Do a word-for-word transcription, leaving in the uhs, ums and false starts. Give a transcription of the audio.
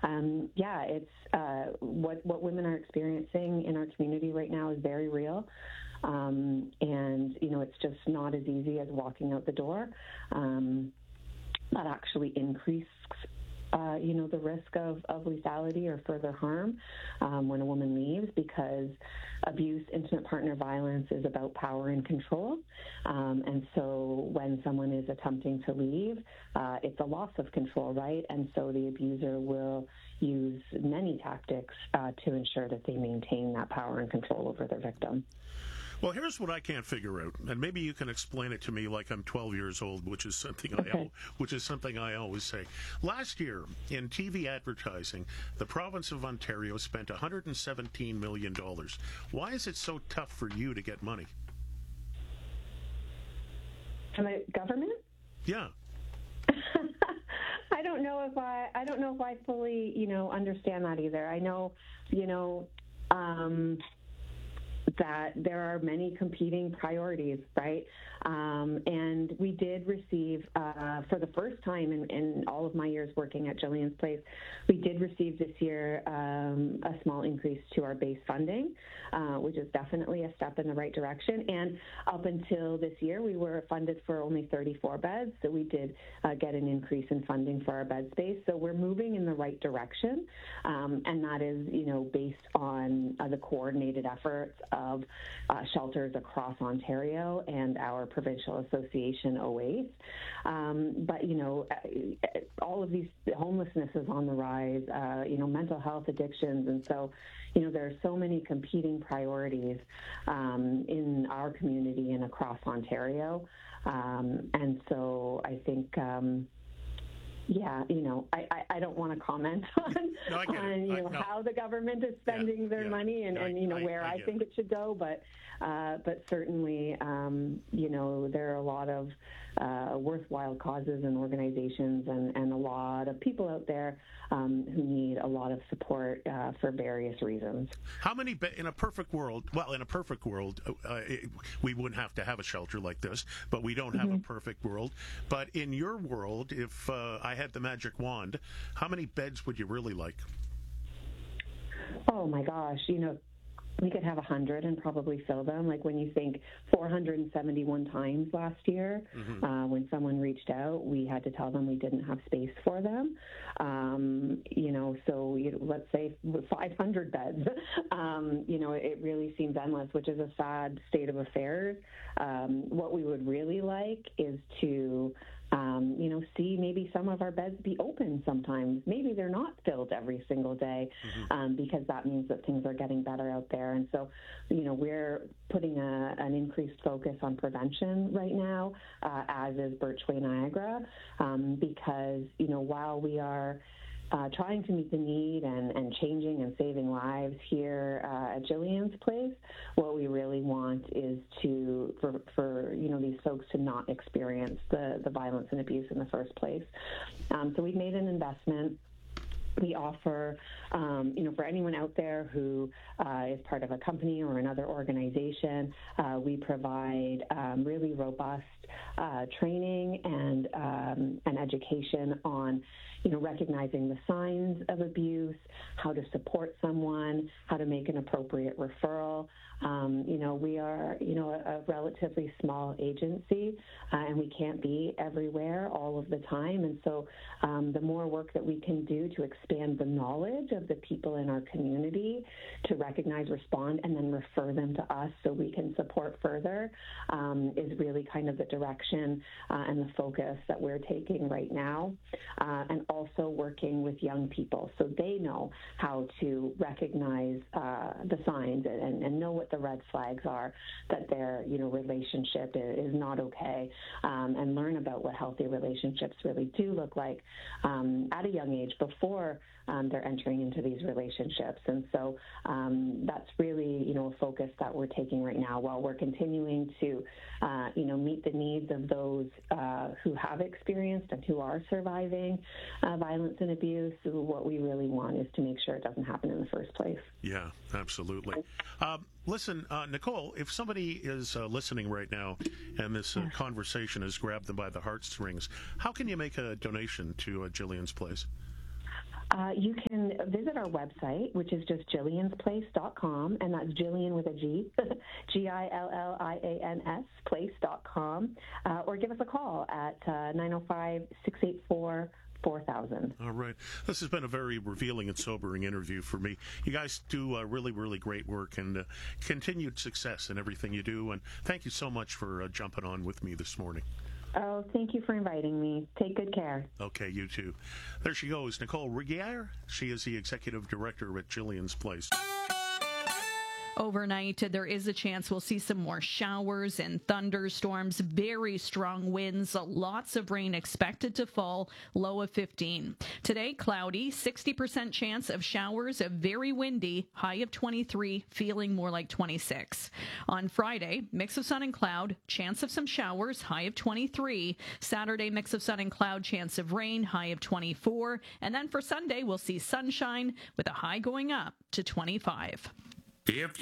um, yeah, it's uh, what what women are experiencing in our community right now is very real. Um, and, you know, it's just not as easy as walking out the door. Um, that actually increases, uh, you know, the risk of, of lethality or further harm um, when a woman leaves, because abuse, intimate partner violence is about power and control. Um, and so when someone is attempting to leave, uh, it's a loss of control, right? And so the abuser will use many tactics uh, to ensure that they maintain that power and control over their victim. Well, here's what I can't figure out, and maybe you can explain it to me like I'm twelve years old, which is something okay. I which is something I always say. Last year, in T V advertising, the province of Ontario spent one hundred seventeen million dollars. Why is it so tough for you to get money? From the government? Yeah. I don't know if I I don't know if I fully, you know, understand that either. I know, you know, um that there are many competing priorities, right? Um, and we did receive, uh, for the first time in, in all of my years working at Jillian's Place, we did receive this year um, a small increase to our base funding, uh, which is definitely a step in the right direction. And up until this year, we were funded for only thirty-four beds, so we did uh, get an increase in funding for our bed space. So we're moving in the right direction, um, and that is, you know, based on uh, the coordinated efforts of uh, shelters across Ontario and our provincial association, O A C E. Um, but, you know, all of these, homelessness is on the rise, uh, you know, mental health addictions. And so, you know, there are so many competing priorities um, in our community and across Ontario. Um, and so I think, um, Yeah, you know, I, I, I don't want to comment on, no, on you know, I, no. how the government is spending yeah, their yeah. money and, I, and, you know, I, where I, I think it. it should go. But, uh, but certainly, um, you know, there are a lot of uh, worthwhile causes and organizations and, and a lot of people out there um, who need a lot of support uh, for various reasons. How many, be- in a perfect world, well, in a perfect world, uh, it, we wouldn't have to have a shelter like this, but we don't have mm-hmm. a perfect world. But in your world, if uh, I had the magic wand, how many beds would you really like? Oh my gosh, you know, we could have a hundred and probably fill them. Like when you think four hundred seventy-one times last year, mm-hmm. uh, when someone reached out, we had to tell them we didn't have space for them. Um, you know, so you know, let's say five hundred beds. um, you know, it really seems endless, which is a sad state of affairs. Um, what we would really like is to Um, you know, see maybe some of our beds be open sometimes. Maybe they're not filled every single day mm-hmm. um, because that means that things are getting better out there. And so, you know, we're putting a, an increased focus on prevention right now, uh, as is Birchway Niagara, um, because, you know, while we are Uh, trying to meet the need and, and changing and saving lives here uh, at Jillian's Place, what we really want is to, for, for you know, these folks to not experience the, the violence and abuse in the first place. Um, so we've made an investment. We offer, um, you know, for anyone out there who uh, is part of a company or another organization, uh, we provide um, really robust uh, training and um, and education on, you know, recognizing the signs of abuse, how to support someone, how to make an appropriate referral. Um, you know, we are, you know, a, a relatively small agency, uh, and we can't be everywhere all of the time. And so um, the more work that we can do to expand the knowledge of the people in our community to recognize, respond, and then refer them to us so we can support further um, is really kind of the direction uh, and the focus that we're taking right now. Uh, and also working with young people so they know how to recognize uh, the signs and, and know what the red flags are, that their, you know, relationship is, is not okay, um, and learn about what healthy relationships really do look like um, at a young age before um, they're entering into these relationships. And so um, that's really, you know, a focus that we're taking right now while we're continuing to, uh, you know, meet the needs of those uh, who have experienced and who are surviving uh, violence and abuse. What we really want is to make sure it doesn't happen in the first place. Yeah, absolutely. Um, listen, uh, Nicole, if somebody is uh, listening right now and this uh, conversation has grabbed them by the heartstrings, how can you make a donation to uh, Jillian's Place? Uh, you can visit our website, which is just Gillians Place dot com, and that's Gillian with a G, G I L L I A N S, place dot com, uh, or give us a call at uh, nine oh five, six eight four, four thousand. All right. This has been a very revealing and sobering interview for me. You guys do uh, really, really great work, and uh, continued success in everything you do, and thank you so much for uh, jumping on with me this morning. Oh, thank you for inviting me. Take good care. Okay, you too. There she goes, Nicole Rigier. She is the executive director at Gillian's Place. Overnight, there is a chance we'll see some more showers and thunderstorms, very strong winds, lots of rain expected to fall, low of fifteen. Today, cloudy, sixty percent chance of showers, very windy, high of twenty-three, feeling more like twenty-six. On Friday, mix of sun and cloud, chance of some showers, high of twenty-three. Saturday, mix of sun and cloud, chance of rain, high of twenty-four. And then for Sunday, we'll see sunshine with a high going up to twenty-five. If